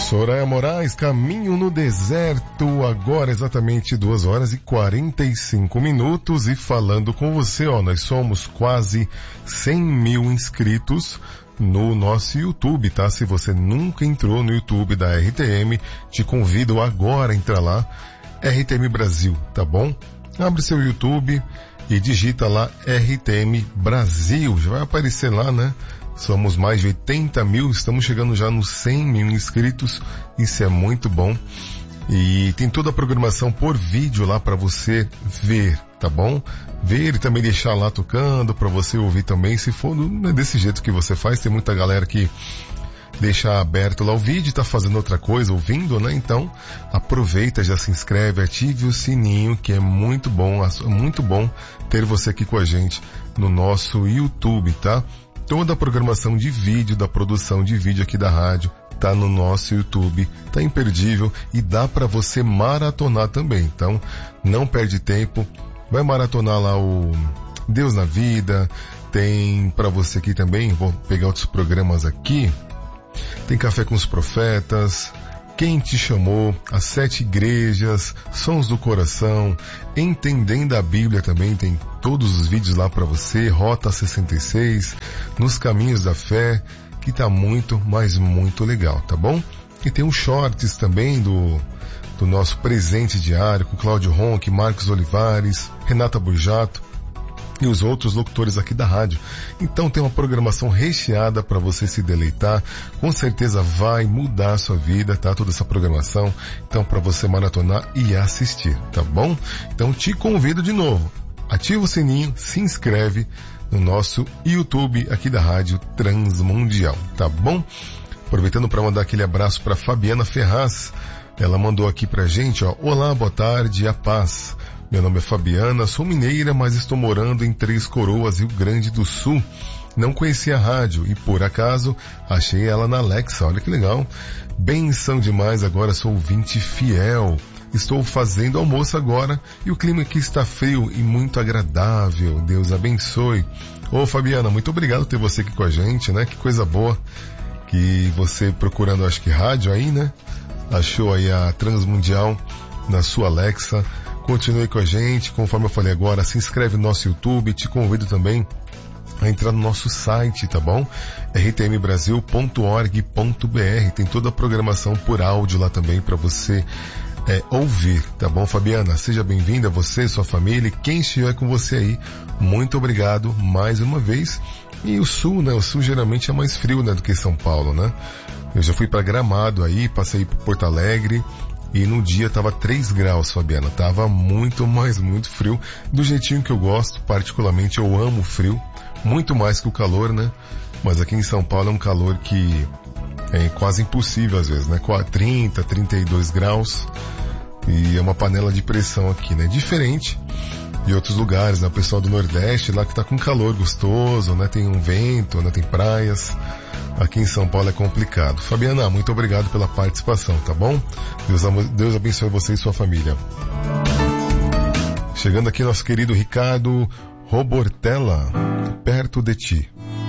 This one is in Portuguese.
Soraya Moraes, Caminho no Deserto, agora exatamente 2 horas e 45 minutos e falando com você, nós somos quase 100 mil inscritos no nosso YouTube, tá? Se você nunca entrou no YouTube da RTM, te convido agora a entrar lá, RTM Brasil, tá bom? Abre seu YouTube e digita lá RTM Brasil, já vai aparecer lá, né? Somos mais de 80 mil, estamos chegando já nos 100 mil inscritos, isso é muito bom. E tem toda a programação por vídeo lá para você ver, tá bom? Ver e também deixar lá tocando para você ouvir também, se for desse jeito que você faz. Tem muita galera que deixa aberto lá o vídeo, tá fazendo outra coisa, ouvindo, né? Então, aproveita, já se inscreve, ative o sininho, que é muito bom ter você aqui com a gente no nosso YouTube, tá? Toda a programação de vídeo, da produção de vídeo aqui da rádio, tá no nosso YouTube, tá imperdível e dá para você maratonar também. Então, não perde tempo, vai maratonar lá o Deus na Vida, tem para você aqui também, vou pegar outros programas aqui, tem Café com os Profetas, Quem Te Chamou, As 7 Igrejas, Sons do Coração, Entendendo a Bíblia também, tem todos os vídeos lá para você, Rota 66, Nos Caminhos da Fé, que tá muito, mas muito legal, tá bom? E tem os shorts também do nosso presente diário, com Cláudio Ronque, Marcos Olivares, Renata Burjato e os outros locutores aqui da rádio. Então tem uma programação recheada para você se deleitar, com certeza vai mudar a sua vida, tá? Toda essa programação, então para você maratonar e assistir, tá bom? Então te convido de novo, ativa o sininho, se inscreve no nosso YouTube aqui da Rádio Transmundial, tá bom? Aproveitando para mandar aquele abraço para Fabiana Ferraz, ela mandou aqui pra gente, olá, boa tarde, a paz. Meu nome é Fabiana, sou mineira, mas estou morando em Três Coroas, Rio Grande do Sul. Não conhecia a rádio e, por acaso, achei ela na Alexa. Olha que legal. Benção demais, agora sou ouvinte fiel. Estou fazendo almoço agora e o clima aqui está frio e muito agradável. Deus abençoe. Ô, Fabiana, muito obrigado por ter você aqui com a gente, né? Que coisa boa que você procurando, acho que rádio aí, né? Achou aí a Transmundial na sua Alexa. Continue com a gente, conforme eu falei agora, se inscreve no nosso YouTube, te convido também a entrar no nosso site, tá bom? rtmbrasil.org.br, tem toda a programação por áudio lá também para você ouvir, tá bom, Fabiana? Seja bem-vinda, você, sua família, e quem estiver com você aí, muito obrigado mais uma vez. E o Sul, né? O Sul geralmente é mais frio, né, do que São Paulo, né? Eu já fui para Gramado aí, passei por Porto Alegre, e no dia tava 3 graus, Fabiana. Tava muito, mas muito frio. Do jeitinho que eu gosto, particularmente eu amo frio. Muito mais que o calor, né? Mas aqui em São Paulo é um calor que é quase impossível às vezes, né? 30, 32 graus. E é uma panela de pressão aqui, né? Diferente de outros lugares, né? O pessoal do Nordeste lá que tá com calor gostoso, né? Tem um vento, né? Tem praias. Aqui em São Paulo é complicado. Fabiana, muito obrigado pela participação, tá bom? Deus abençoe você e sua família. Chegando aqui nosso querido Ricardo Robortella, Perto de Ti.